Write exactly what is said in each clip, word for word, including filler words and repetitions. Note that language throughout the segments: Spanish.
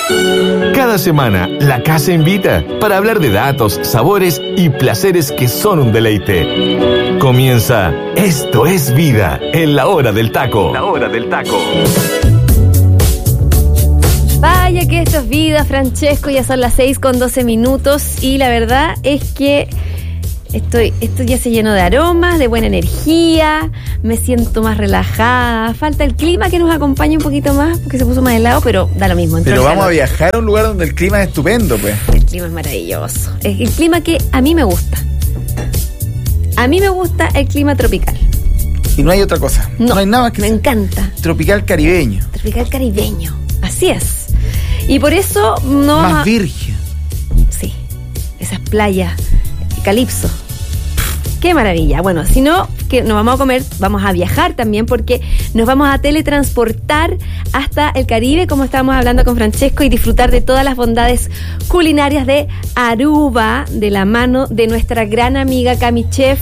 Cada semana, la casa invita para hablar de datos, sabores y placeres que son un deleite. Comienza Esto es Vida en la hora del taco. La hora del taco. Vaya que esto es vida, Francesco, ya son las seis con doce minutos y la verdad es que estoy, esto ya se llenó de aromas, de buena energía, me siento más relajada, falta el clima que nos acompañe un poquito más porque se puso más helado, pero da lo mismo. Pero vamos a viajar a un lugar donde el clima es estupendo, pues. El clima es maravilloso, es el clima que a mí me gusta, a mí me gusta el clima tropical. Y no hay otra cosa, no, no hay nada más que me encanta. Tropical caribeño. Tropical caribeño, así es. Y por eso no más vamos a... virgen. Sí, esas playas, calipso. Qué maravilla. Bueno, si no, que nos vamos a comer, vamos a viajar también porque nos vamos a teletransportar hasta el Caribe, como estábamos hablando con Francesco, y disfrutar de todas las bondades culinarias de Aruba, de la mano de nuestra gran amiga Cami Chef,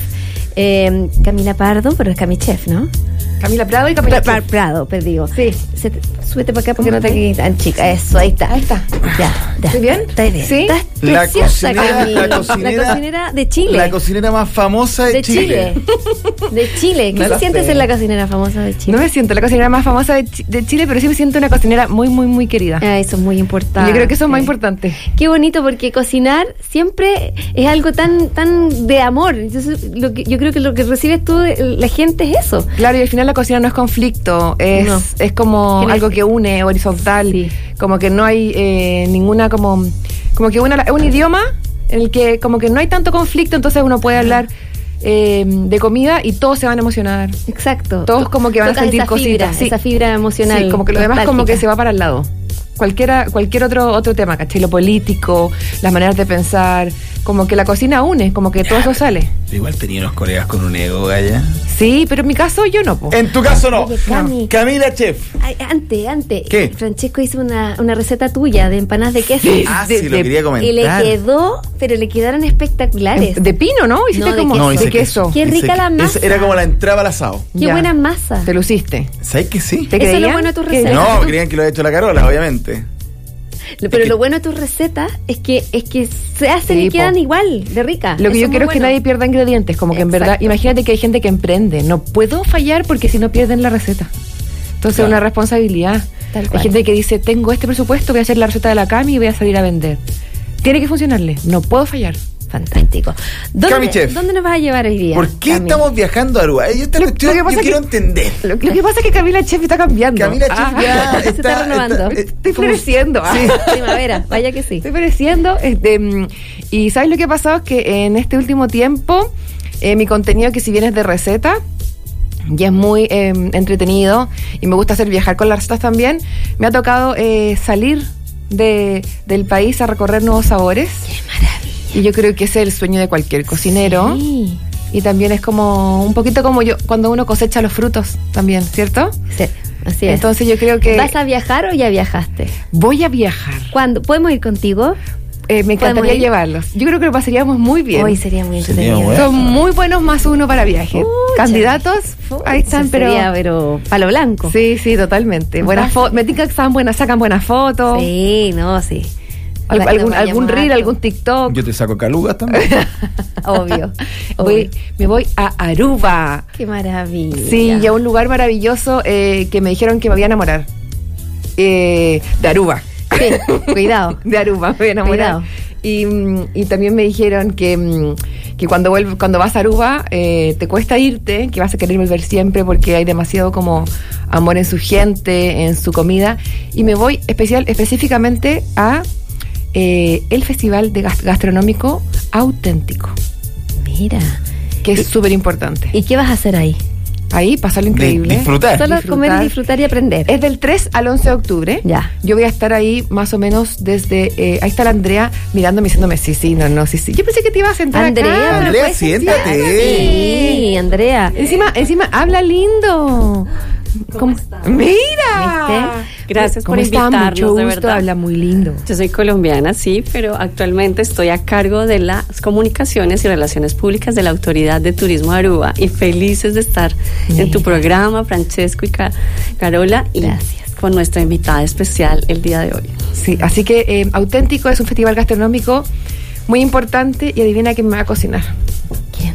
eh, Camila Pardo, pero es Cami Chef, ¿no? Camila Prado y Camila Pra, Prado, perdigo. Sí. Se te, súbete para acá porque no te quedes tan chica. Eso, ahí está. Ahí está. Ya, ya. ¿Estoy bien? ¿Estás bien? Sí. Estás La preciosa, cocinera, Camila. la cocinera, la cocinera de Chile. La cocinera más famosa de, de Chile. Chile. De Chile. ¿Qué Me se la siente sé. ser la cocinera famosa de Chile? No me siento la cocinera más famosa de, Ch- de Chile, pero sí me siento una cocinera muy, muy, muy querida. Ah, eso es muy importante. Yo creo que eso es más importante. Qué bonito, porque cocinar siempre es algo tan tan de amor. Entonces, lo que, yo creo que lo que recibes tú de la gente es eso. Claro, y al final la cocina no es conflicto, es, No. es como Gener- algo que une, horizontal, Sí. como que no hay eh, ninguna, como, como que una, un idioma en el que como que no hay tanto conflicto, entonces uno puede hablar eh, de comida y todos se van a emocionar. Exacto. Todos como que van a Tocas sentir esa fibra, cositas, sí. esa fibra emocional. Sí, como que lo demás como nostálgica. que se va para el lado. Cualquiera, cualquier otro otro tema, ¿cachai? Lo político, las maneras de pensar, como que la cocina une, como que todo eso sale. Igual tenía unos colegas con un ego, Gaya. Sí, pero en mi caso yo no, po. En tu caso no. Oye, Cami. Camila Chef. Ay, antes, antes. ¿Qué? Francesco hizo una, una receta tuya de empanadas de queso. Sí. Ah, de- sí, lo de- quería comentar. Y le quedó, pero le quedaron espectaculares. De pino, ¿no? Hiciste No, de como queso. No, hice de queso. Qué rica la masa. Era como la entrada al asado. Qué Ya. buena masa. Te luciste. ¿Sabes que sí? ¿Te Eso es lo creían? bueno de tus Que- recetas. No, creían que lo había hecho la Carola, obviamente. Pero lo bueno de tus recetas es que es que se hacen Sí, y quedan po. igual, de rica. Lo que Eso yo muy quiero es que bueno. nadie pierda ingredientes, como que en verdad, Exacto. imagínate que hay gente que emprende, no puedo fallar porque si no pierden la receta. Entonces Claro. es una responsabilidad. Tal Hay cual. gente que dice, tengo este presupuesto, voy a hacer la receta de la Cami y voy a salir a vender. Tiene que funcionarle, no puedo fallar. Fantástico. ¿Dónde, Cami Chef. ¿Dónde nos vas a llevar hoy día? ¿Por qué Cami? estamos viajando a Aruba? Yo, esta Lo- cuestión, lo que yo pasa quiero que- entender. Lo, lo que pasa es que Camila Chef está cambiando. Camila Chef Ah, ya se está renovando. Estoy como- floreciendo. ah. Sí. Primavera, vaya que sí. Estoy floreciendo. Este, mm, y ¿sabes lo que ha pasado? Es que en este último tiempo, eh, mi contenido, que si bien es de receta, y es muy eh, entretenido, y me gusta hacer viajar con las recetas también, me ha tocado eh, salir de, del país a recorrer nuevos sabores. Qué maravilla. Y yo creo que ese es el sueño de cualquier cocinero. Sí. Y también es como un poquito como yo cuando uno cosecha los frutos también, ¿cierto? Sí, así es. Entonces yo creo que ¿Vas a viajar o ya viajaste? voy a viajar. ¿Cuándo? ¿Podemos ir contigo? Eh, me encantaría ¿Podemos ir? llevarlos. Yo creo que lo pasaríamos muy bien. Hoy sería muy Sería entretenido. bueno. Son muy buenos más uno para viaje. Pucha. Candidatos, Pucha, ahí están, pero... sería, pero palo blanco. Sí, sí, totalmente. Buenas Vas- fotos. Me tinca que sacan buenas, sacan buenas fotos. Sí, no, sí. Al- Ojalá algún, nos algún vayamos reel, harto. algún TikTok. Yo te saco calugas también. Obvio. Voy- obvio. me voy a Aruba. Qué maravilla. Sí, y a un lugar maravilloso eh, que me dijeron que me voy a enamorar. Eh, de Aruba. Sí, cuidado. De Aruba, me voy a enamorar. Cuidado. Y, mm, y también me dijeron que, mm, que cuando vuelve, cuando vas a Aruba eh, te cuesta irte, que vas a querer volver siempre porque hay demasiado como amor en su gente, en su comida. Y me voy especial, específicamente a eh, el Festival de Gast- Gastronómico Auténtico, Mira. que es súper importante. ¿Y qué vas a hacer ahí? Ahí pasarlo increíble. disfrutar. Solo Disfrutar. comer y disfrutar y aprender. Es del tres al once de octubre. Ya. Yo voy a estar ahí más o menos desde... eh, ahí está la Andrea mirándome, diciéndome, sí, sí, no, no, sí, sí. Yo pensé que te ibas a sentar Andrea, acá. pero Andrea, puedes siéntate. sentar. Sí, Andrea. Encima, encima, habla lindo. ¿Cómo está? ¡Mira! ¿Viste? Gracias por ¿Cómo está? invitarnos, Mucho de gusto, verdad. habla muy lindo. Yo soy colombiana, sí, pero actualmente estoy a cargo de las comunicaciones y relaciones públicas de la Autoridad de Turismo de Aruba y felices de estar en tu programa, Francesco y Ca- Carola. Y Gracias. con nuestra invitada especial el día de hoy. Sí, así que eh, Auténtico es un festival gastronómico muy importante y adivina quién me va a cocinar. ¿Quién?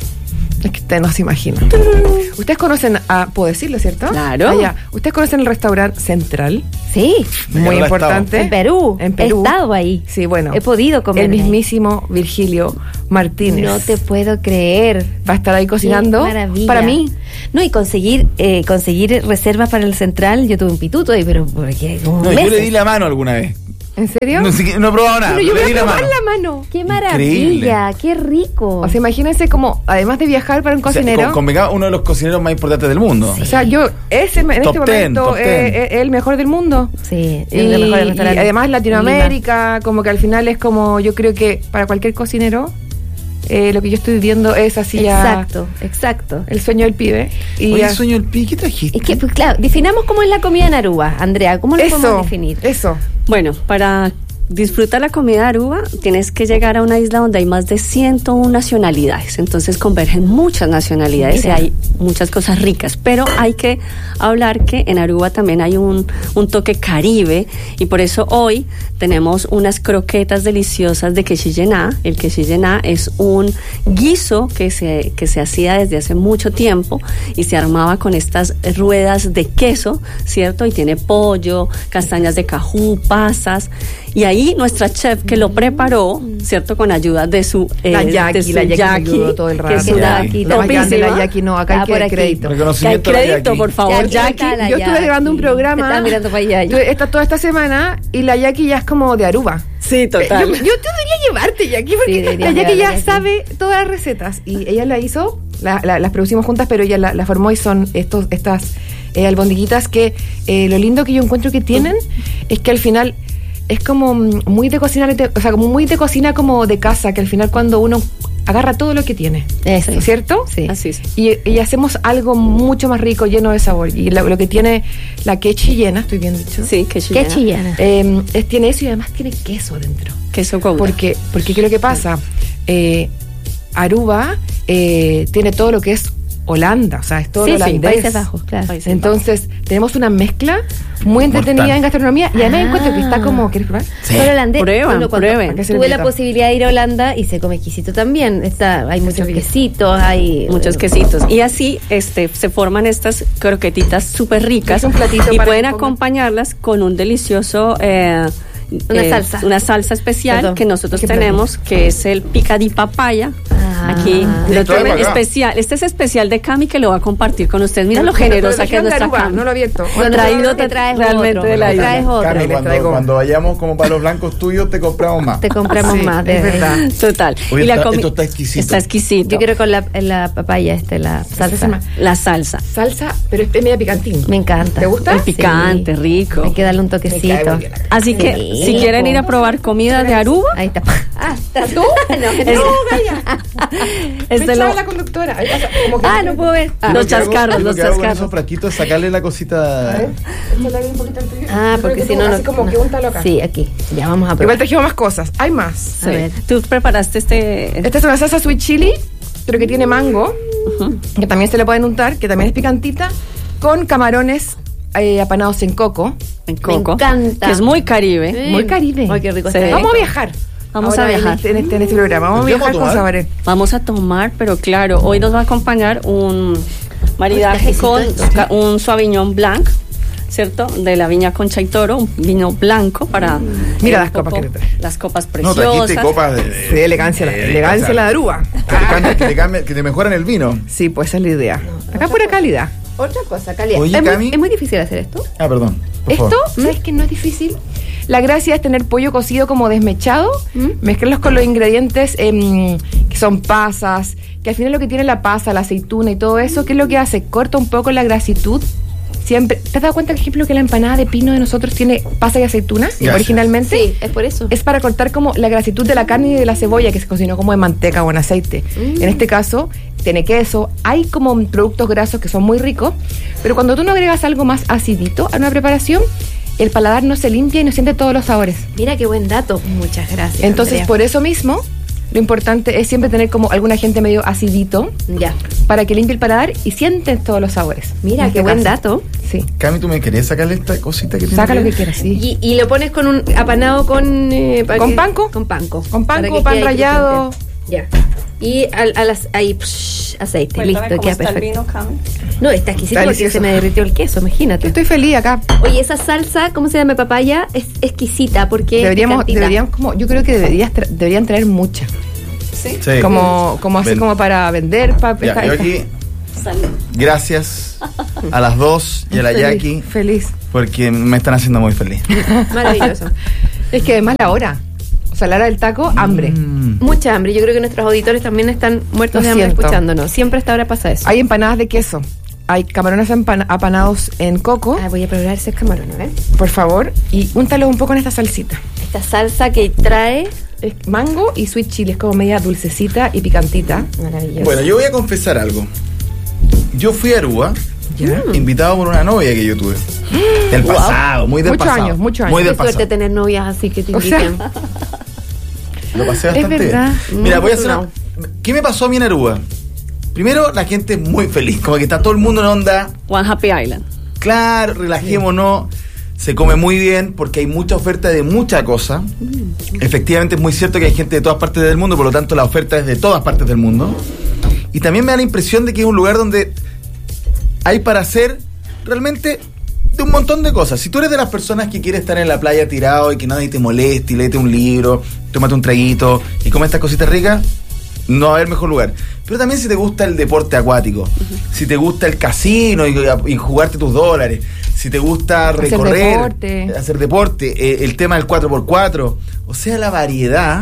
Es que usted no se imagina. Ustedes conocen, a, puedo decirlo, ¿cierto? Claro. Ah, ya. Ustedes conocen el restaurante Central. Sí, Muy Yo no he importante. en Perú. En Perú. He estado ahí. Sí, bueno. He podido comer. El ahí. mismísimo Virgilio Martínez. No te puedo creer. Va a estar ahí cocinando Qué maravilla. para mí. No, y conseguir eh, conseguir reservas para el Central, yo tuve un pituto ahí, pero porque un No, yo meses. le di la mano alguna vez. ¿En serio? No, sé- no he probado nada. Pero yo le voy di a la probar mano. la mano. Qué maravilla, qué rico. O sea, imagínense como, además de viajar para un O sea, cocinero. con- convengamos, uno de los cocineros más importantes del mundo. O sea, yo, ese en Top este ten, momento top es ten. es el mejor del mundo. Sí, Y, es de los mejores y restaurantes. además en Latinoamérica, como que al final es como, yo creo que para cualquier cocinero, eh, lo que yo estoy viviendo es así Lima. ya Exacto, exacto. el sueño del pibe. Y Oye, ya- el sueño del pi, ¿qué trajiste? Es que, pues, claro, definamos cómo es la comida en Aruba, Andrea. ¿Cómo lo eso, podemos definir? eso. Bueno, para disfrutar la comida de Aruba tienes que llegar a una isla donde hay más de ciento una nacionalidades, entonces convergen muchas nacionalidades Mira. y hay muchas cosas ricas, pero hay que hablar que en Aruba también hay un, un toque caribe y por eso hoy tenemos unas croquetas deliciosas de quechillená. El quechillená es un guiso que se, que se hacía desde hace mucho tiempo y se armaba con estas ruedas de queso, ¿cierto? Y tiene pollo, castañas de cajú, pasas. Y ahí nuestra chef que lo preparó, ¿cierto? Con ayuda de su eh, La Jackie, de su la Jackie me Jackie, ayudó todo el que rato. es Que una está aquí, Lo más grande, la topísima. Jackie no, acá Ah, hay que por dar aquí. crédito. Que hay Reconocimiento a la crédito, Jackie. por favor, Jackie, Jackie. está la Yo estuve Jackie. grabando un programa. Te estaba mirando para allá. Yo- esta, toda esta semana y la Jackie ya es como de Aruba. Sí, total. Yo, yo te debería llevarte, Jackie, porque Sí, deberías la Jackie llevarla, ya Jackie. sabe todas las recetas. Y ella la hizo, la- la- las producimos juntas, pero ella la, la formó y son estos, estas eh, albondiguitas que eh, lo lindo que yo encuentro que tienen es que al final es como mm, muy de cocina, o sea, como muy de cocina como de casa, que al final cuando uno agarra todo lo que tiene, Eso. ¿cierto? Sí. Así es. Y, y hacemos algo mucho más rico, lleno de sabor. Y lo, lo que tiene la quechillena, estoy bien dicho. Sí, quechillena. Qué chillana. Eh, es, tiene eso y además tiene queso adentro. Queso gouda. Porque, porque ¿qué es lo que pasa? Eh, Aruba eh, tiene todo lo que es Holanda, o sea, es todo Sí, lo sí, holandés. Países Bajos, claro. Países Entonces, tenemos una mezcla muy entretenida Mortal. en gastronomía y además Ah. encuentro que está como, ¿quieres probar? Pero holandés, Prueban, bueno, cuando prueben. ¿A qué se tuve le la invita? posibilidad de ir a Holanda y se come exquisito también. Está, hay muchos rico. quesitos, hay Muchos quesitos. Y así este, se forman estas croquetitas súper ricas. Es un platito y para pueden que pongan. acompañarlas con un delicioso... eh, Una eh, salsa. Una salsa especial Perdón. que nosotros ¿Qué tenemos, que es el picadí papaya. Ah. Aquí lo Listo, tengo venga acá. especial. Este es especial de Cami que lo va a compartir con ustedes. Mira lo Pero- generosa pero que es región de nuestra Aruba, Cami. no lo he abierto. Lo Bueno, traído te te- traes realmente otro, de la te isla. traes otro. Cami, les cuando, traigo. cuando vayamos como para los blancos tuyos, te compramos más. te compramos Sí, más. es de verdad. Total. Oye, y la está- comi- esto está exquisito. Está exquisito. Yo quiero con la, la papaya, este, la salsa. se llama? La salsa. Salsa, pero es media picantín. Me encanta. ¿Te gusta? El picante, rico. Hay que darle un Me cae toquecito. muy bien la Así que Sí. si quieren ir a probar comida de Aruba, Ahí está. Ah, ¿estás tú? No, Es- No, Gaya. es Me de echaba lo- la conductora. Ahí pasa, como que- Ah, no puedo ver. Ah, Lo los que hago- chascarros, lo los que hago con chascarros. esos fraquitos es sacarle la cosita. A ver, échale ahí un poquito al tuyo. Ah, Yo porque creo que si tú, no, no. así como no. que úntalo acá. Sí, aquí. Ya vamos a Igual probar. trajimos más cosas. Hay más. Sí. A ver. Tú preparaste este... Esta es una salsa sweet chili, pero que tiene mango, que también se le pueden untar, que también es picantita, con camarones eh, apanados en coco. en coco, encanta. que es muy caribe. Sí. Muy caribe. Ay, qué rico Sí. está. Vamos a viajar. Vamos Ahora a viajar. En este, en este, en este programa. Vamos a ¿Qué vamos a viajar con tomar? sabores. Vamos a tomar, pero claro, hoy nos va a acompañar un maridaje Está con exquisito esto. ca- un Sauvignon Blanc, ¿cierto? De la viña Concha y Toro, un vino blanco para... Mira un las copas poco- que le trae. Las copas No, preciosas. trajiste copas de. de- Sí, elegancia, la, de- elegancia o sea, la de Aruba. Que te, cambia- que, te cambia- que te mejoran el vino. Sí, pues esa es la idea. Acá pura calidad. Otra cosa, calidad. Oye, es, muy, Cami. es muy difícil hacer esto. Ah, perdón. por Esto, favor. ¿sabes que no es difícil? La gracia es tener pollo cocido como desmechado, mezclarlos con los ingredientes em, que son pasas, que al final lo que tiene la pasa, la aceituna y todo eso, ¿qué es lo que hace? Corta un poco la grasitud. Siempre, ¿te has dado cuenta, por ejemplo, que la empanada de pino de nosotros tiene pasa y aceituna Gracias. originalmente? Sí, es por eso. Es para cortar como la grasitud de la carne y de la cebolla que se cocinó como en manteca o en aceite. Mm. En este caso, tiene queso. Hay como productos grasos que son muy ricos, pero cuando tú no agregas algo más acidito a una preparación, el paladar no se limpia y no siente todos los sabores. Mira qué buen dato. Muchas gracias. Entonces, Andrea. por eso mismo, lo importante es siempre tener como algún agente medio acidito Ya. para que limpie el paladar y sientes todos los sabores. Mira, En qué este buen caso. dato. Sí. Cami, ¿tú me querés sacarle esta cosita que tiene? Saca lo ahí? que quieras, sí. Y, y lo pones con un apanado con... eh, para ¿Con que- panko? Con panko. Con Para panko, que pan quede rallado. crujiente. Ya. Y al, a las, ahí, psh, aceite. Cuéntame Listo, cómo queda está el perfecto. vino, Cami. No, está exquisito Está porque delicioso. se me derritió el queso, imagínate. Estoy feliz acá. Oye, esa salsa, ¿cómo se llama? Papaya, es exquisita porque Deberíamos, es picantita. deberíamos como, yo creo que deberías tra- deberían traer mucha. Sí. Sí. Como, como así Ven. como para vender. Pa, Ya, esta- yo esta- aquí, Salud. gracias a las dos y a la feliz, Jackie, Feliz. porque me están haciendo muy feliz. Maravilloso. Es que además la hora. O sea, la hora del taco, hambre. Mm. Mucha hambre. Yo creo que nuestros auditores también están muertos Lo de hambre siento. escuchándonos. Siempre a esta hora pasa eso. Hay empanadas de queso. Hay camarones empan- apanados en coco, Ah, voy a probar ese camarón, ¿eh? por favor. Y úntalo un poco en esta salsita. Esta salsa que trae... Es mango y sweet chili. Es como media dulcecita y picantita. Maravilloso. Bueno, yo voy a confesar algo. Yo fui a Aruba, Ya. invitado por una novia que yo tuve. Del Wow. pasado, muy del Muchos pasado. años, muchos Muy años. del Qué suerte pasado. tener novias así que te O sea, inviten. Lo pasé Es bastante verdad. bien. Mira, voy a hacer No. una... ¿Qué me pasó a mí en Aruba? Primero, la gente es muy feliz. Como que está todo el mundo en onda. One Happy Island. Claro, relajémonos. Se come muy bien porque hay mucha oferta de mucha cosa. Efectivamente es muy cierto que hay gente de todas partes del mundo, por lo tanto la oferta es de todas partes del mundo. Y también me da la impresión de que es un lugar donde hay para hacer realmente de un montón de cosas. Si tú eres de las personas que quiere estar en la playa tirado y que nadie te moleste, y léete un libro, tómate un traguito y come estas cositas ricas, no va a haber mejor lugar. Pero también si te gusta el deporte acuático, si te gusta el casino y, y jugarte tus dólares, si te gusta Hacer recorrer, deporte. hacer deporte, eh, el tema del cuatro por cuatro, o sea, la variedad,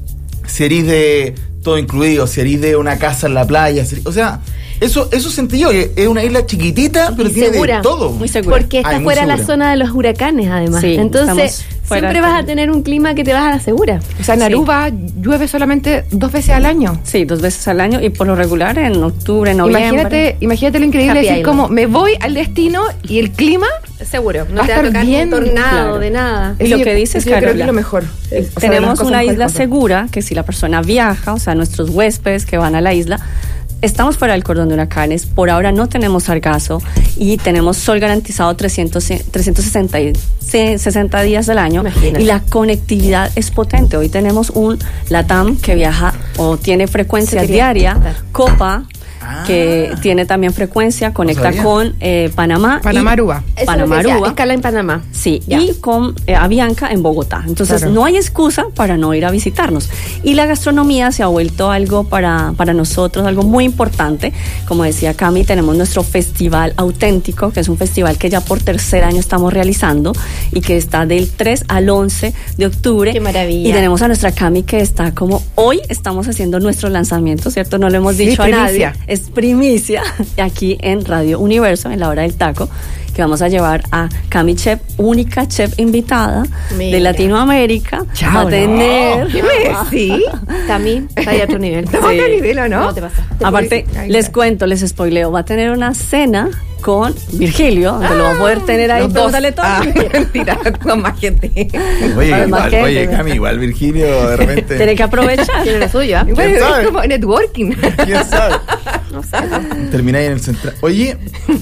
si eres de todo incluido, si eres de una casa en la playa, si- o sea, eso eso sentí yo, que es una isla chiquitita, pero Y tiene segura. de todo. Muy segura. Porque está Ay, muy fuera de la segura. zona de los huracanes, además. Sí, Entonces, estamos fuera siempre de- vas a tener un clima que te vas a la segura. O sea, en Sí. Aruba llueve solamente dos veces al año. Sí, dos veces al año y por lo regular en octubre, noviembre. Imagínate, imagínate lo increíble Happy de decir Island. como me voy al destino y el clima. Seguro. No Va a te va a estar tocar bien, un tornado claro. de nada. Y lo Eso que yo- dices, eso yo creo que Carola, es lo mejor. O sea, de las Tenemos cosas una mejores isla cosas. segura que si la persona viaja, o sea, nuestros huéspedes que van a la isla, estamos fuera del cordón de huracanes, por ahora no tenemos sargazo y tenemos sol garantizado trescientos, trescientos sesenta, y- sesenta días del año. Imagínate. Y la conectividad es potente. Hoy tenemos un LATAM que viaja o tiene frecuencia Eso quería diaria, preguntar. Copa, Ah. que tiene también frecuencia, conecta sabía. con eh, Panamá. Panamá, y- Aruba. Eso es lo Panamá, que decía, Aruba. escala en Panamá. Sí, Ya. y con eh, Avianca en Bogotá. Entonces Claro. no hay excusa para no ir a visitarnos. Y la gastronomía se ha vuelto algo para, para nosotros, algo muy importante. Como decía Cami, tenemos nuestro festival auténtico, que es un festival que ya por tercer año estamos realizando y que está del tres al once de octubre. Qué maravilla. Y tenemos a nuestra Cami que está como, hoy estamos haciendo nuestro lanzamiento, ¿cierto? No lo hemos Sí, dicho a primicia. nadie. Es primicia aquí en Radio Universo, en la hora del taco, que vamos a llevar a Cami Chef, única chef invitada Mira. de Latinoamérica. Chao, va a ¿no? tener. ¿Qué me decís? Tami, está ahí a otro nivel. Estamos a Sí. otro nivel, ¿o no? No te pasa. Aparte, Ay, les ya. cuento, les spoileo, va a tener una cena con Virgilio, donde lo va a poder tener ahí, Los dos. pregúntale todo. Ah, mentira, con más gente. Oye, Además igual, que- oye, Cami, igual Virgilio de repente. Tiene que aprovechar. Tiene lo suyo, ¿ah? Bueno, sabe? es como networking. ¿Quién sabe? No sé. Termináis en el central. Oye,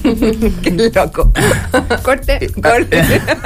Qué loco. Corte, corte.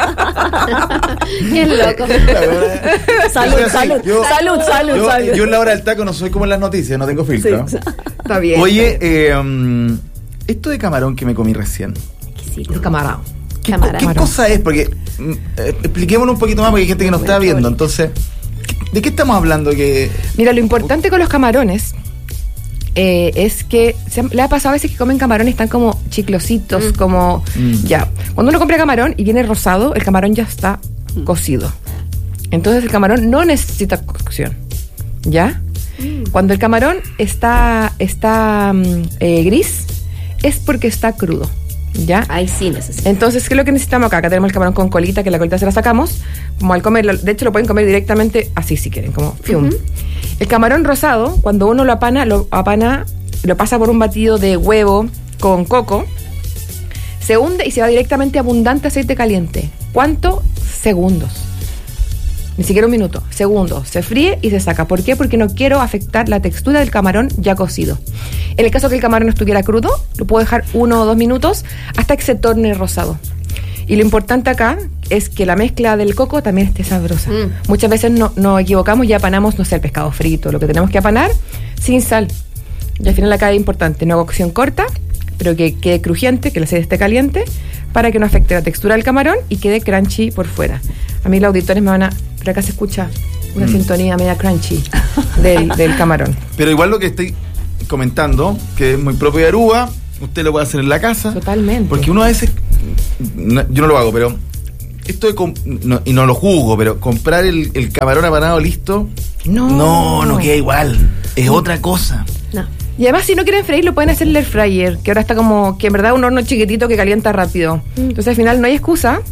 Qué loco. Salud, Yo soy así, salud, yo- salud, salud, yo, salud. yo en la hora del taco no soy como en las noticias, no tengo filtro. Sí. Está bien. Oye, eh, um, esto de camarón que me comí recién, Exquisito. Tu camarón. ¿qué, Camarón. co- qué cosa es? Porque mm, eh, expliquémonos un poquito más porque hay gente que nos está viendo. Entonces, ¿de qué estamos hablando? Que Mira, lo importante con los camarones eh, es que se, le ha pasado a veces que comen camarón y están como chiclositos, como Mm. ya. Cuando uno compra camarón y viene rosado, el camarón ya está cocido. Entonces el camarón no necesita cocción. ¿Ya? Cuando el camarón está, está mm, eh, gris, es porque está crudo. ¿Ya? Ahí sí necesito. Entonces, ¿qué es lo que necesitamos acá? Acá tenemos el camarón con colita, que la colita se la sacamos. Como al comerlo, de hecho lo pueden comer directamente así si quieren, como fium. El camarón rosado, cuando uno lo apana, lo apana, lo pasa por un batido de huevo con coco, se hunde y se va directamente a abundante aceite caliente. ¿Cuánto? Segundos. Ni siquiera un minuto, segundos. Se fríe y se saca. ¿Por qué? Porque no quiero afectar la textura del camarón ya cocido. En el caso que el camarón estuviera crudo, lo puedo dejar uno o dos minutos hasta que se torne rosado. Y lo importante acá es que la mezcla del coco también esté sabrosa. Mm. Muchas veces no, nos equivocamos y apanamos, no sé, el pescado frito, lo que tenemos que apanar sin sal. Y al final acá es importante, una cocción corta, pero que quede crujiente, que el aceite esté caliente, para que no afecte la textura del camarón y quede crunchy por fuera. A mí los auditores me van a... Pero acá se escucha una mm. sintonía media crunchy del, del camarón. Pero igual lo que estoy comentando, que es muy propio de Aruba, usted lo puede hacer en la casa. Totalmente. Porque uno a veces... No, yo no lo hago, pero... Esto de comp- no, y no lo juzgo, pero comprar el, el camarón apanado listo... No. No, no queda igual. Es mm. otra cosa. No. Y además, si no quieren freír, lo pueden hacer en el air fryer, que ahora está como... Que en verdad un horno chiquitito que calienta rápido. Mm. Entonces al final no hay excusa...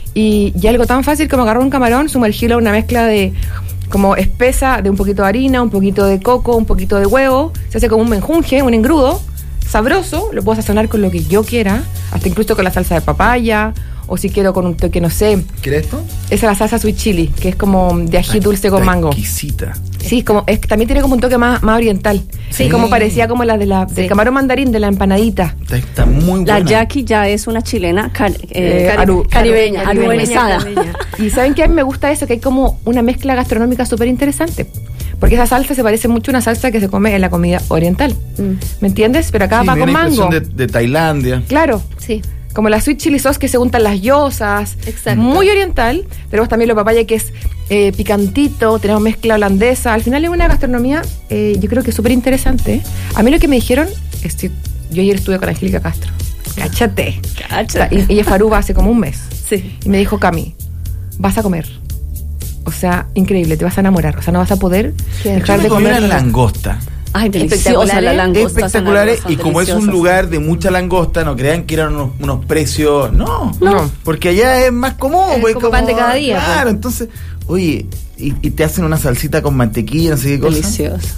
Y, y algo tan fácil como agarrar un camarón, sumergirlo en una mezcla de como espesa, de un poquito de harina, un poquito de coco, un poquito de huevo, se hace como un menjunje, un engrudo, sabroso, lo puedo sazonar con lo que yo quiera, hasta incluso con la salsa de papaya, o si quiero con un toque, no sé. ¿Quieres esto? Esa es la salsa sweet chili, que es como de ají dulce con mango. Exquisita. Sí, como, es, también tiene como un toque más, más oriental. Sí. Como parecía como la de la sí. del camarón mandarín, de la empanadita. Está, está muy buena. La yaqui ya es una chilena car, eh, Eh, cari- aru- caribeña, caribeña, arubanizada. caribeña. Y ¿saben qué? A mí me gusta eso, que hay como una mezcla gastronómica súper interesante. Porque esa salsa se parece mucho a una salsa que se come en la comida oriental. Mm. ¿Me entiendes? Pero acá Sí, va me con da la mango. impresión De, de Tailandia. Claro. Sí. Como la sweet chili sauce que se untan las yosas. Exacto. Muy oriental. Tenemos también la papaya que es eh, picantito. Tenemos mezcla holandesa. Al final es una gastronomía, eh, yo creo que súper interesante. A mí lo que me dijeron es que yo ayer estuve con Angélica Castro. Cáchate. Cáchate. Y ella fue a Aruba hace como un mes. Sí. Y me dijo, Cami, vas a comer. O sea, increíble, te vas a enamorar. O sea, no vas a poder Qué dejar Yo de me comí comer una langosta. Ay, deliciosa Espectaculares. la langosta. Espectaculares. Y como es un lugar de mucha langosta, no crean que eran unos, unos precios. No, No. Porque allá es más común. Es pues, como pan de cada día, Claro, pues. entonces, oye, y, y te hacen una salsita con mantequilla, no sé qué cosa. Deliciosa.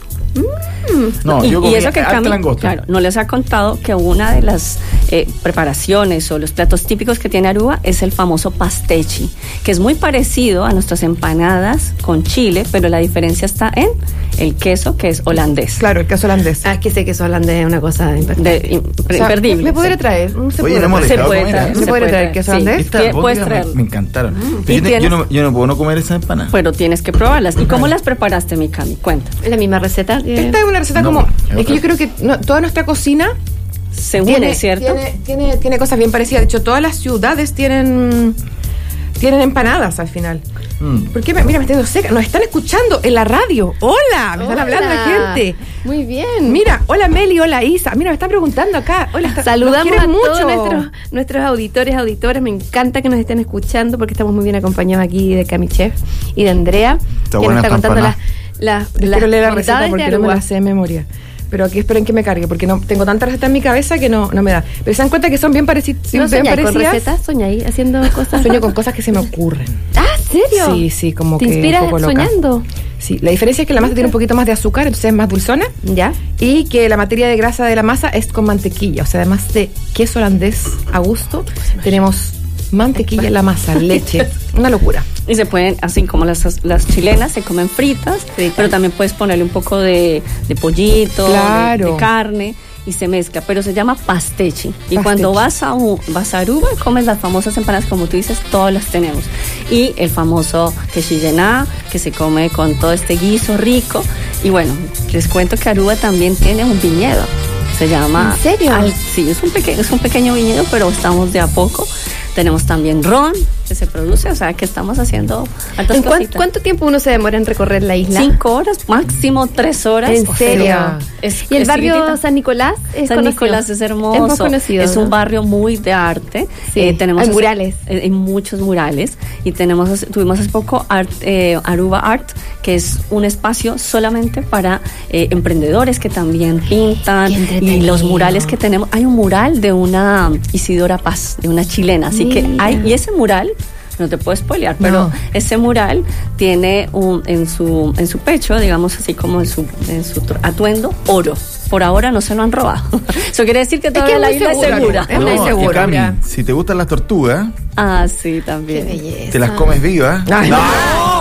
No, y, yo comí y eso que harta Cami, langosta. claro, no les ha contado que una de las eh, preparaciones o los platos típicos que tiene Aruba es el famoso pastechi, que es muy parecido a nuestras empanadas con chile, pero la diferencia está en el queso, que es holandés. Claro, el queso holandés. Ah, es que sé que eso holandés es una cosa imperdible. De, im- O sea, imperdible. ¿Me podría sí. traer? No se Oye, puede no hemos traer. Se dejado puede comer, traer. ¿eh? ¿Se puede traer queso sí. holandés? Estas Tie- puedes albóndigas traerlo. me, me encantaron. Y Pero yo, tienes- yo no, yo no puedo no comer esa empanada. Pero tienes que probarlas. ¿Y cómo las preparaste, mi Cami? Cuenta. Es la misma receta que... Esta es una receta No, como... es Es que otra. yo creo que no, toda nuestra cocina Se tiene, une, ¿cierto? Tiene, tiene, tiene cosas bien parecidas. De hecho, todas las ciudades tienen tienen empanadas al final. Mm. ¿Por qué? me- Mira, me estoy quedando seca. Nos están escuchando en la radio. Hola, me están Hola. hablando la gente. Muy bien. Mira, hola Meli, hola Isa. Mira, me están preguntando acá. Hola, está- Saludamos nos a quieren todos mucho. nuestros, nuestros auditores, auditoras. Me encanta que nos estén escuchando porque estamos muy bien acompañados aquí de Cami Chef y de Andrea, Está que nos buena está esta contando las, empanada. las, Les las quiero leer la receta bondades de porque no me Aruba. la sé de memoria. Pero aquí esperen que me cargue porque no tengo tantas recetas en mi cabeza que no, no me da. Pero se dan cuenta que son bien, pareci- ¿No bien soñáis con parecidas. recetas? ¿Soñáis haciendo cosas? Sueño con cosas que se me ocurren. Ah, ¿serio? Sí, sí, como ¿Te que inspiras un poco loca. soñando? Sí, la diferencia es que la masa tiene un poquito más de azúcar, entonces es más dulzona. ¿Ya? Y que la materia de grasa de la masa es con mantequilla. O sea, además de queso holandés a gusto, tenemos mantequilla en la masa, leche. Una locura. Y se pueden, así como las, las chilenas, se comen fritas, Fritas. pero también puedes ponerle un poco de, de pollito, de- Claro. de, carne, y se mezcla. Pero se llama pastechi. Y Pastechi. cuando vas a, un- vas a Aruba, comes las famosas empanadas, como tú dices, todas las tenemos. Y el famoso quesillená, que se come con todo este guiso rico. Y bueno, les cuento que Aruba también tiene un viñedo. Se llama... ¿En serio? Al- sí, es un, peque- es un pequeño viñedo, pero estamos de a poco. Tenemos también ron que se produce, o sea que estamos haciendo altas ¿En cuán- cositas. ¿Cuánto tiempo uno se demora en recorrer la isla? Cinco horas, máximo tres horas. ¿En O serio? sea, es- ¿Y el es barrio chiquitita. San Nicolás es San conocido? Nicolás es hermoso. Es muy conocido. Es ¿no? un barrio muy de arte. Sí, tenemos hay hace- murales. eh, Hay muchos murales. Y tenemos hace- tuvimos hace poco Art, eh, Aruba Art, que es un espacio solamente para eh, emprendedores que también pintan. Qué Y entretenido. los murales que tenemos. Hay un mural de una Isidora Paz, de una chilena. Así que Mira. hay. Y ese mural. No te puedo spoilear, pero No. ese mural tiene un, en su en su pecho, digamos así como en su en su tr- atuendo, oro. Por ahora no se lo han robado. Eso quiere decir que todavía es la muy isla seguro, es segura. Es muy No, y seguro. Cami, Mira. si te gustan las tortugas, Ah, sí, Qué también. belleza. te las comes vivas. Ay, No. no.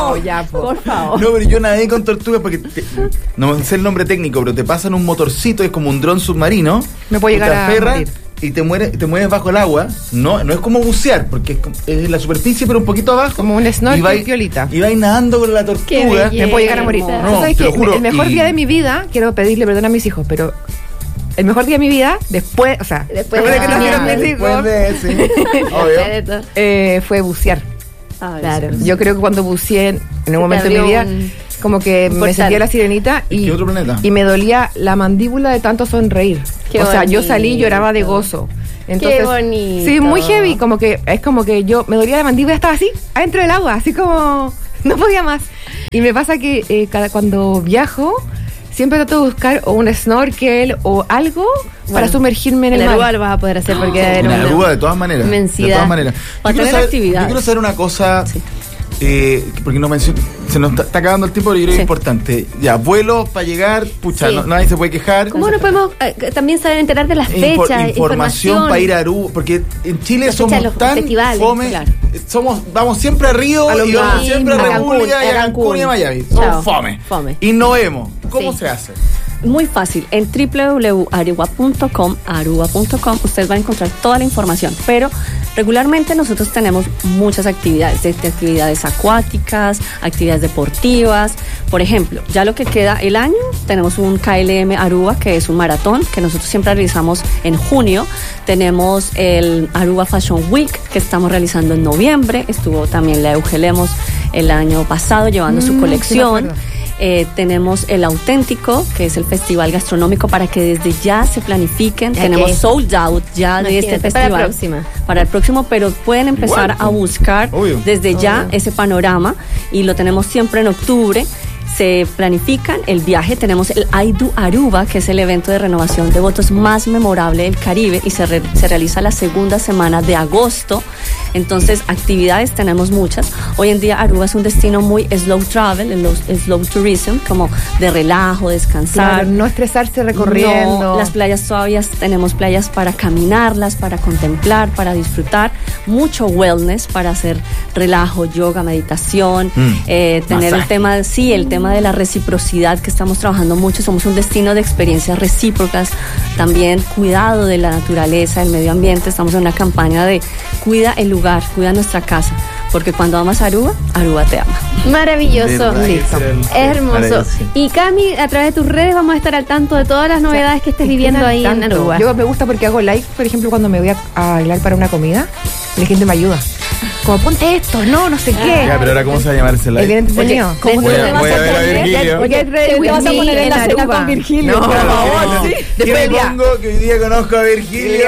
No, ya, po. Por favor. No, pero yo nadé con tortugas porque te- no sé el nombre técnico, pero te pasan un motorcito, es como un dron submarino. Me puedo tú llegar te a aferras morir. y te mueres, te mueves bajo el agua. No, no es como bucear, porque es, como- es la superficie, pero un poquito abajo. Como un snorkel Y vais- piolita. Y vais nadando con la Qué tortuga. belleza. Me puedo llegar a morir. hermoso. ¿Tú No, sabes te lo qué? juro, El mejor y- día de mi vida, quiero pedirle perdón a mis hijos, pero el mejor día de mi vida, después, o sea, Después después de de que la nacieron niña, mis Después hijos, de ese, Después de obvio. todo. eh, fue bucear. Ay, Claro. sí. Yo creo que cuando buceé en, en un momento de mi abrió vida, un- como que un me portal. sentía la sirenita y, ¿Qué otro planeta? y me dolía la mandíbula de tanto sonreír. Qué o sea, yo salí y bonito. lloraba de gozo. Entonces, bonito. Sí, muy heavy, como que es como que yo me dolía la mandíbula, estaba así, adentro del agua, así como no podía más. Y me pasa que eh, cada cuando viajo, siempre trato de buscar o un snorkel o algo para Bueno, sumergirme en el En mar. Aruba lo vas a poder hacer porque debe haber En una Aruba, de todas maneras. inmensidad. De todas maneras. Para Yo quiero tener saber- actividades. Yo quiero saber una cosa. Sí. Eh, porque no menciono, se nos está, está acabando el tiempo, pero yo creo que Sí. es importante. Ya, vuelos para llegar, pucha, Sí. no- nadie se puede quejar. ¿Cómo nos podemos eh, también saber enterar de las Info- fechas? información para ir a Aruba, porque en Chile Las somos fechas de los tan festivales, fome, claro. eh, somos, vamos siempre a Río A lo y vamos mismo, siempre a a Cancún, República y a a Cancún, Cancún. y a Miami. Chao. Somos fome. Fome. Innovemos. ¿Cómo Sí. se hace? Muy fácil, en doble u doble u doble u punto aruba punto com, aruba punto com, usted va a encontrar toda la información, pero regularmente nosotros tenemos muchas actividades, desde actividades acuáticas, actividades deportivas. Por ejemplo, ya lo que queda el año, tenemos un K L M Aruba, que es un maratón, que nosotros siempre realizamos en junio. Tenemos el Aruba Fashion Week, que estamos realizando en noviembre. Estuvo también la Eugelemos el año pasado llevando Mm, su sí me colección. acuerdo. Eh, tenemos el Auténtico, que es el festival gastronómico, para que desde ya se planifiquen. Ya tenemos que- sold out ya de este Imagínate, festival. para la próxima. Para el próximo, pero pueden empezar Igual, a buscar obvio. desde ya Obvio. ese panorama y lo tenemos siempre en octubre. Se planifican el viaje, tenemos el I Do Aruba, que es el evento de renovación de votos más memorable del Caribe y se, re- se realiza la segunda semana de agosto. Entonces, actividades tenemos muchas. Hoy en día Aruba es un destino muy slow travel, el low- slow tourism, como de relajo, descansar. Claro, no estresarse recorriendo. No, las playas todavía tenemos playas para caminarlas, para contemplar, para disfrutar. Mucho wellness para hacer relajo, yoga, meditación. Mm, eh, tener el masaje. tema, sí, el tema de la reciprocidad que estamos trabajando mucho. Somos un destino de experiencias recíprocas. También cuidado de la naturaleza, del medio ambiente. Estamos en una campaña de cuida el lugar, cuida nuestra casa. Porque cuando amas a Aruba, Aruba te ama. Maravilloso. ¿Verdad que Listo. será el- Hermoso. maravilloso? Y Cami, a través de tus redes vamos a estar al tanto de todas las novedades que estés viviendo ahí en Tanto. Aruba. Yo me gusta porque hago live, por ejemplo, cuando me voy a, a bailar para una comida, la gente me ayuda. Como ponte esto, no, no sé qué. Ya, pero ahora, ¿cómo se va a llamar ese Es live? bien entretenido. ¿cómo Voy te a- vas voy a ver a poner? Virgilio. Voy a traer Te vas a poner en la cena con Virgilio. No, por favor, no. sí. ¿Qué Después me ya. pongo? Que hoy día conozco a Virgilio.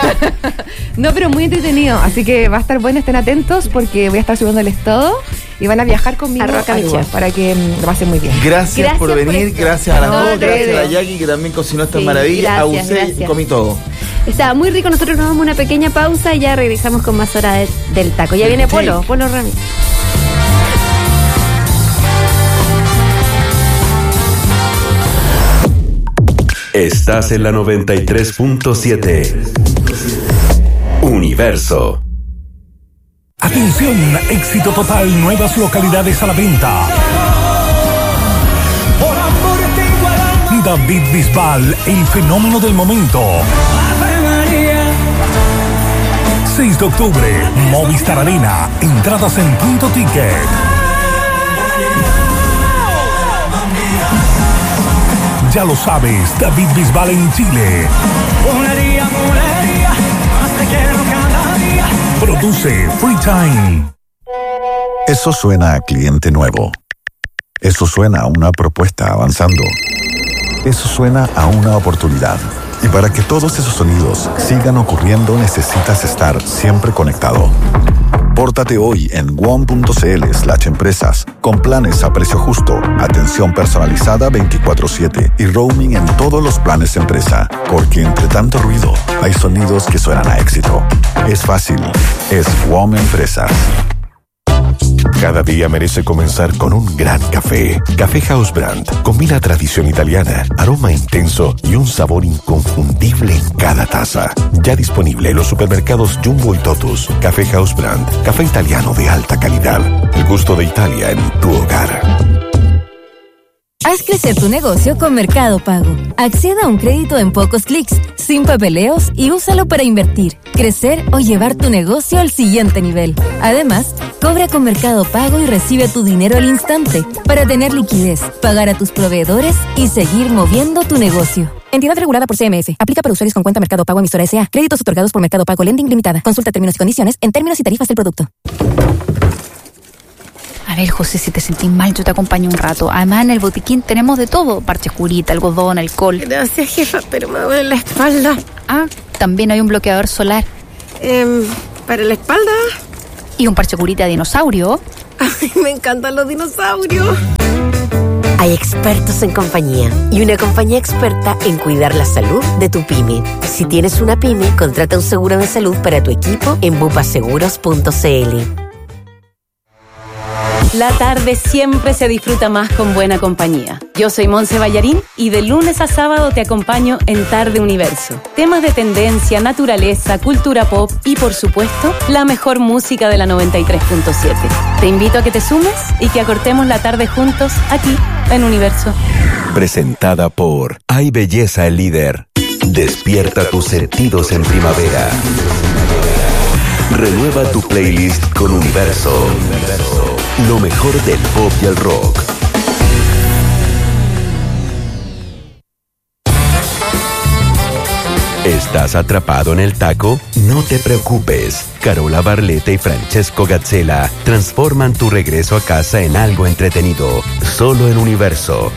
No, pero muy entretenido. Así que va a estar bueno, estén atentos porque voy a estar subiendo el estado y van a viajar conmigo A Roca Aruba, Michel. para que mm, lo pasen muy bien. Gracias, Gracias por por venir, esto. gracias a las No, dos, gracias a la ustedes. Jackie que también cocinó estas Sí, maravillas, a gracias, usted gracias. comí todo. Está muy rico. Nosotros nos damos una pequeña pausa y ya regresamos con más hora de- del taco. Ya viene Sí. Polo, Polo Rami. Estás en la noventa y tres punto siete. Universo. Atención, éxito total, nuevas localidades a la venta. David Bisbal, el fenómeno del momento. seis de octubre, Movistar Arena, entradas en Punto Ticket. Ya lo sabes, David Bisbal en Chile. Produce Free Time. Eso suena a cliente nuevo. Eso suena a una propuesta avanzando. Eso suena a una oportunidad. Y para que todos esos sonidos sigan ocurriendo, necesitas estar siempre conectado. Pórtate hoy en one punto c l slash empresas con planes a precio justo, atención personalizada veinticuatro siete y roaming en todos los planes empresa. Porque entre tanto ruido, hay sonidos que suenan a éxito. Es fácil. Es W O M Empresas. Cada día merece comenzar con un gran café. Café House Brand combina tradición italiana, aroma intenso y un sabor inconfundible en cada taza. Ya disponible en los supermercados Jumbo y Totus. Café House Brand, café italiano de alta calidad. El gusto de Italia en tu hogar. Haz crecer tu negocio con Mercado Pago. Acceda a un crédito en pocos clics, sin papeleos y úsalo para invertir, crecer o llevar tu negocio al siguiente nivel. Además, cobra con Mercado Pago y recibe tu dinero al instante para tener liquidez, pagar a tus proveedores y seguir moviendo tu negocio. Entidad regulada por C M F. Aplica para usuarios con cuenta Mercado Pago emisora S A. Créditos otorgados por Mercado Pago Lending Limitada. Consulta términos y condiciones en términos y tarifas del producto. A ver, José, si te sentís mal, yo te acompaño un rato. Además, en el botiquín tenemos de todo. Parches curita, algodón, alcohol. Gracias, jefa, pero me duele la espalda. Ah, también hay un bloqueador solar. Eh, ¿Para la espalda? Y un parche curita de dinosaurio. Ay, me encantan los dinosaurios. Hay expertos en compañía y una compañía experta en cuidar la salud de tu pyme. Si tienes una pyme, contrata un seguro de salud para tu equipo en bupaseguros punto c l. La tarde siempre se disfruta más con buena compañía. Yo soy Monse Ballarín y de lunes a sábado te acompaño en Tarde Universo. Temas de tendencia, naturaleza, cultura pop y, por supuesto, la mejor música de la noventa y tres punto siete. Te invito a que te sumes y que acortemos la tarde juntos aquí en Universo. Presentada por Hay Belleza el Líder. Despierta tus sentidos en primavera. Renueva tu playlist con Universo. Lo mejor del pop y el rock. ¿Estás atrapado en el taco? No te preocupes. Carola Barletta y Francesco Gazzella transforman tu regreso a casa en algo entretenido. Solo en Universo.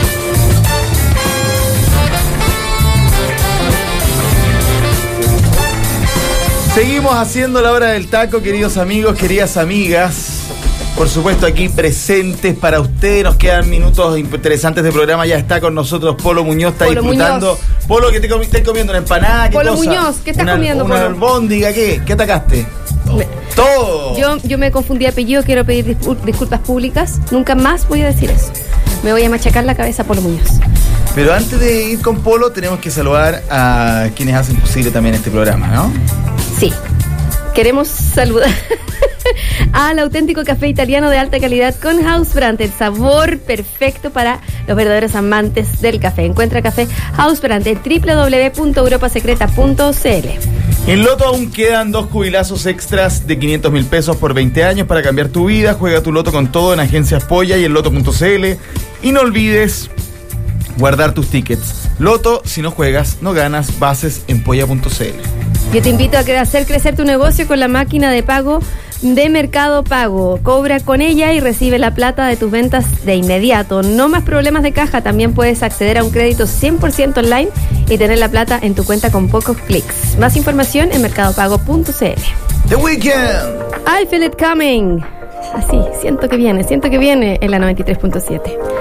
Seguimos haciendo la hora del taco, queridos amigos, queridas amigas. Por supuesto, aquí presentes para ustedes. Nos quedan minutos interesantes de programa. Ya está con nosotros Polo Muñoz, está Polo disfrutando. Muñoz. Polo, ¿qué te comi- estás comiendo? ¿Una empanada? ¿Qué Polo cosa? Muñoz, ¿qué estás una, comiendo, Una Polo? albóndiga, ¿qué? ¿Qué atacaste? Me- Todo. Yo, yo me confundí de apellido, quiero pedir discul- disculpas públicas. Nunca más voy a decir eso. Me voy a machacar la cabeza a Polo Muñoz. Pero antes de ir con Polo, tenemos que saludar a quienes hacen posible también este programa, ¿no? Sí. Queremos saludar al auténtico café italiano de alta calidad con House Brand, el sabor perfecto para los verdaderos amantes del café. Encuentra café House Brand en doble u doble u doble u punto europa secreta punto c l. En Loto aún quedan dos jubilazos extras de quinientos mil pesos por veinte años para cambiar tu vida. Juega tu Loto con todo en Agencias Polla y en loto punto c l. Y no olvides guardar tus tickets. Loto, si no juegas, no ganas. Bases en polla punto c l. Yo te invito a que- a hacer crecer tu negocio con la máquina de pago de Mercado Pago. Cobra con ella y recibe la plata de tus ventas de inmediato. No más problemas de caja. También puedes acceder a un crédito cien por ciento online y tener la plata en tu cuenta con pocos clics. Más información en mercado pago punto c l. The Weeknd. I feel it coming. Así, siento que viene, siento que viene en la noventa y tres punto siete.